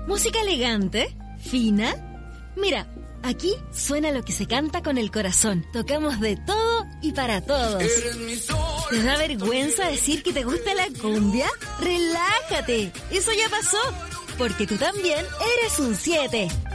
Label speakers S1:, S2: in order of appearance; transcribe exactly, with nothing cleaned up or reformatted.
S1: ¿Música elegante? ¿Fina? Mira, aquí suena lo que se canta con el corazón. Tocamos de todo y para todos. ¿Te da vergüenza decir que te gusta la cumbia? ¡Relájate! Eso ya pasó, porque tú también eres un siete.